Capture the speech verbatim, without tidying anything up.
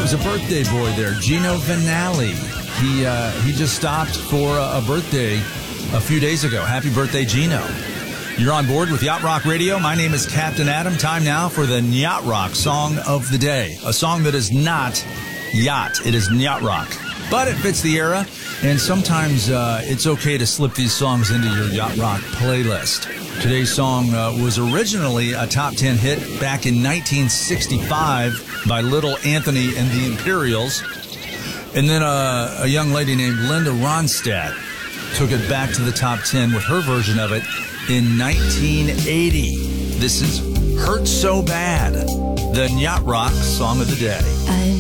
was a birthday boy there, Gino Vanelli. He uh, he just stopped for a, a birthday a few days ago. Happy birthday, Gino. You're on board with Yacht Rock Radio. My name is Captain Adam. Time now for the Yacht Rock Song of the Day. A song that is not yacht. It is Yacht Rock. But it fits the era, and sometimes uh, it's okay to slip these songs into your Yacht Rock playlist. Today's song uh, was originally a top ten hit back in nineteen sixty-five by Little Anthony and the Imperials. And then uh, a young lady named Linda Ronstadt took it back to the top ten with her version of it in nineteen eighty. This is Hurt So Bad, the Yacht Rock Song of the Day. I